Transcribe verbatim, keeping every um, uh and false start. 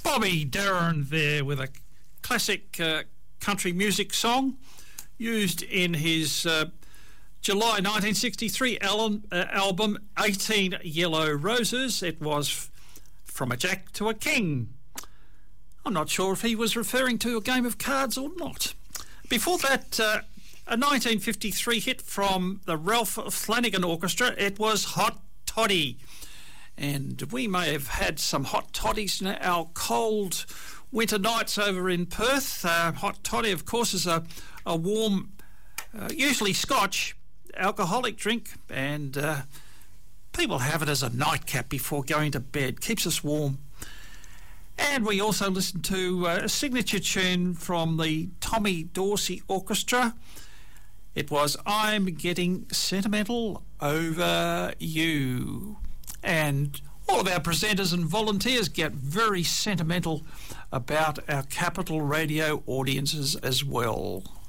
Bobby Darin there with a classic uh, country music song used in his uh, July nineteen sixty-three album, uh, album eighteen Yellow Roses. It was f- From a Jack to a King. I'm not sure if he was referring to a game of cards or not. Before that, uh, a nineteen fifty-three hit from the Ralph Flanagan Orchestra. It was Hot Toddy. And we may have had some hot toddies in our cold winter nights over in Perth. Uh, hot toddy, of course, is a, a warm, uh, usually Scotch, alcoholic drink, and uh, people have it as a nightcap before going to bed. Keeps us warm. And we also listened to uh, a signature tune from the Tommy Dorsey Orchestra. It was I'm Getting Sentimental Over You. And all of our presenters and volunteers get very sentimental about our Capital Radio audiences as well.